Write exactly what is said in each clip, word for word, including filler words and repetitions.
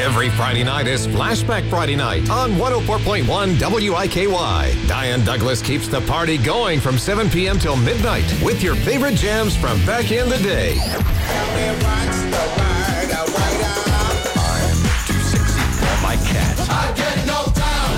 Every Friday night is Flashback Friday Night on one oh four point one W I K Y. Diane Douglas keeps the party going from seven p.m. till midnight with your favorite jams from back in the day. I'm too sexy for my cat. I get knocked down.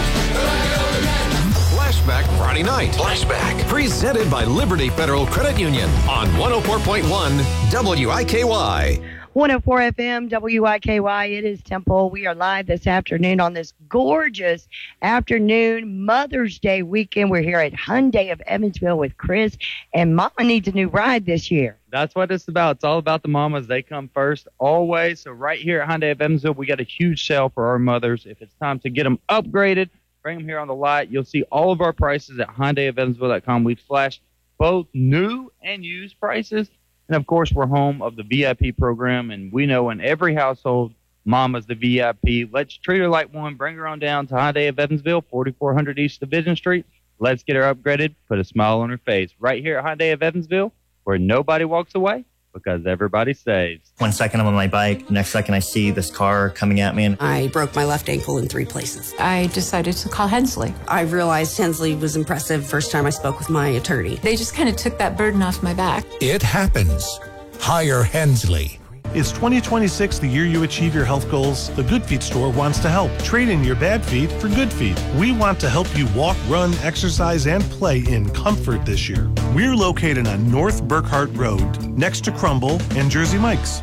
Flashback Friday Night. Flashback. Presented by Liberty Federal Credit Union on one oh four point one W I K Y. one oh four F M, W I K Y. It is Temple. We are live this afternoon on this gorgeous afternoon Mother's Day weekend. We're here at Hyundai of Evansville with Chris, and Mama needs a new ride this year. That's what it's about. It's all about the mamas. They come first always. So right here at Hyundai of Evansville, we got a huge sale for our mothers. If it's time to get them upgraded, bring them here on the lot. You'll see all of our prices at Hyundai of Evansville dot com. We've slashed both new and used prices. And, of course, we're home of the V I P program, and we know in every household, Mama's the V I P. Let's treat her like one. Bring her on down to Hyundai of Evansville, forty-four hundred East Division Street. Let's get her upgraded, put a smile on her face. Right here at Hyundai of Evansville, where nobody walks away because everybody saves. One second I'm on my bike, next second I see this car coming at me. And I broke my left ankle in three places. I decided to call Hensley. I realized Hensley was impressive first time I spoke with my attorney. They just kind of took that burden off my back. It happens. Hire Hensley. Is twenty twenty-six the year you achieve your health goals? The Good Feet store wants to help. Trade in your bad feet for good feet. We want to help you walk, run, exercise, and play in comfort this year. We're located on North Burkhart Road, next to Crumble and Jersey Mike's.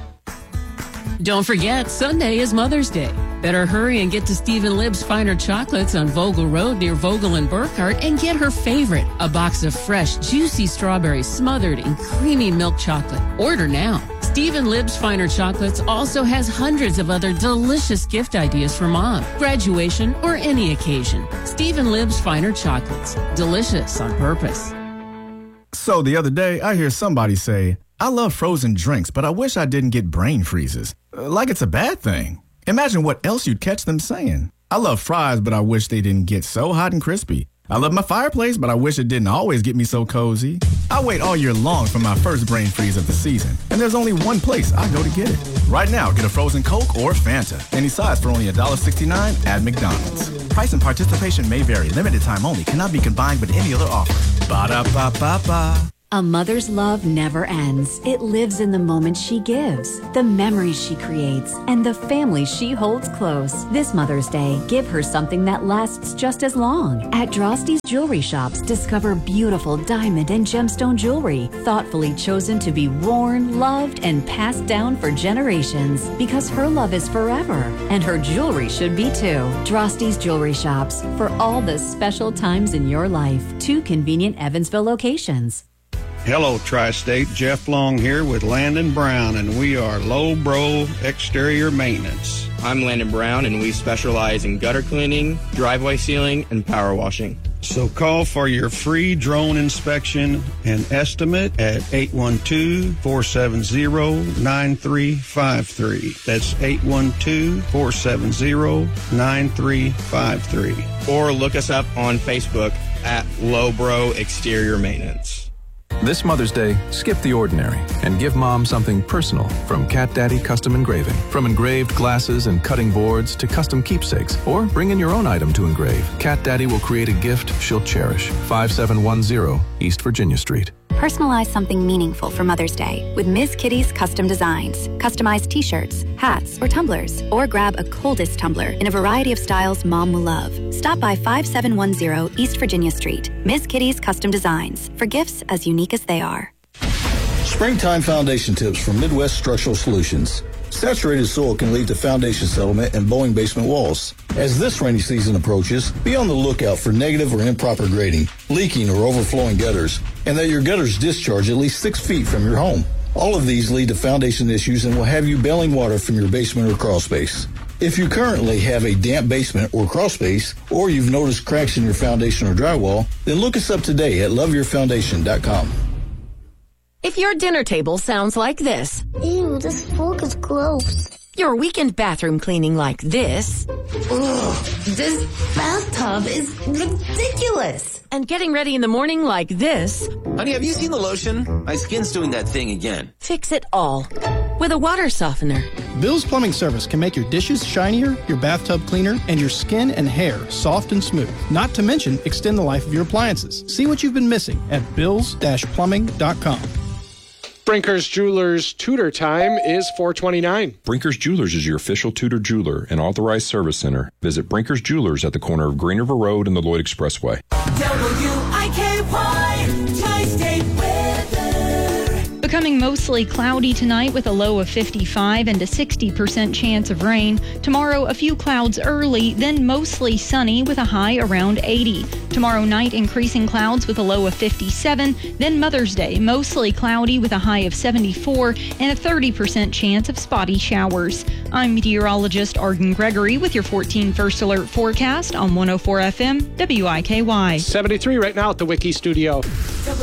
Don't forget, Sunday is Mother's Day. Better hurry and get to Stephen Libb's Finer Chocolates on Vogel Road near Vogel and Burkhart and get her favorite, a box of fresh, juicy strawberries smothered in creamy milk chocolate. Order now. Stephen Libb's Finer Chocolates also has hundreds of other delicious gift ideas for mom, graduation, or any occasion. Stephen Libb's Finer Chocolates. Delicious on purpose. So the other day, I hear somebody say, I love frozen drinks, but I wish I didn't get brain freezes. Uh, like it's a bad thing. Imagine what else you'd catch them saying. I love fries, but I wish they didn't get so hot and crispy. I love my fireplace, but I wish it didn't always get me so cozy. I wait all year long for my first brain freeze of the season, and there's only one place I go to get it. Right now, get a frozen Coke or Fanta, any size for only one dollar sixty-nine at McDonald's. Price and participation may vary. Limited time only. Cannot be combined with any other offer. Ba-da-ba-ba-ba. A mother's love never ends. It lives in the moments she gives, the memories she creates, and the family she holds close. This Mother's Day, give her something that lasts just as long. At Drosty's Jewelry Shops, discover beautiful diamond and gemstone jewelry, thoughtfully chosen to be worn, loved, and passed down for generations. Because her love is forever, and her jewelry should be too. Drosty's Jewelry Shops, for all the special times in your life. Two convenient Evansville locations. Hello, Tri-State. Jeff Long here with Landon Brown, and we are Low Bro Exterior Maintenance. I'm Landon Brown, and we specialize in gutter cleaning, driveway sealing, and power washing. So call for your free drone inspection and estimate at eight one two, four seven zero, nine three five three. That's eight one two, four seven zero, nine three five three. Or look us up on Facebook at Low Bro Exterior Maintenance. This Mother's Day, skip the ordinary and give Mom something personal from Cat Daddy Custom Engraving. From engraved glasses and cutting boards to custom keepsakes, or bring in your own item to engrave. Cat Daddy will create a gift she'll cherish. five seven one zero East Virginia Street. Personalize something meaningful for Mother's Day with Miz Kitty's Custom Designs. Customize t-shirts, hats, or tumblers, or grab a coldest tumbler in a variety of styles Mom will love. Stop by five seven one zero East Virginia Street. Miz Kitty's Custom Designs, for gifts as unique as they are. Springtime foundation tips from Midwest Structural Solutions. Saturated soil can lead to foundation settlement and bowing basement walls. As this rainy season approaches, be on the lookout for negative or improper grading, leaking or overflowing gutters, and that your gutters discharge at least six feet from your home. All of these lead to foundation issues and will have you bailing water from your basement or crawl space. If you currently have a damp basement or crawl space, or you've noticed cracks in your foundation or drywall, then look us up today at love your foundation dot com. If your dinner table sounds like this. Ew, this fork is gross. Your weekend bathroom cleaning like this. Ugh, this bathtub is ridiculous. And getting ready in the morning like this. Honey, have you seen the lotion? My skin's doing that thing again. Fix it all with a water softener. Bill's Plumbing Service can make your dishes shinier, your bathtub cleaner, and your skin and hair soft and smooth. Not to mention, extend the life of your appliances. See what you've been missing at bills dash plumbing dot com. Brinker's Jewelers Tudor time is four twenty-nine. Brinker's Jewelers is your official Tudor jeweler and authorized service center. Visit Brinker's Jewelers at the corner of Green River Road and the Lloyd Expressway. W I K Y Tri-State weather. Becoming mostly cloudy tonight with a low of fifty-five and a sixty percent chance of rain. Tomorrow, a few clouds early, then mostly sunny with a high around eighty. Tomorrow night, increasing clouds with a low of fifty-seven. Then Mother's Day, mostly cloudy with a high of seventy-four and a thirty percent chance of spotty showers. I'm meteorologist Arden Gregory with your fourteen First Alert forecast on one oh four F M W I K Y. seventy-three right now at the Wiki Studio.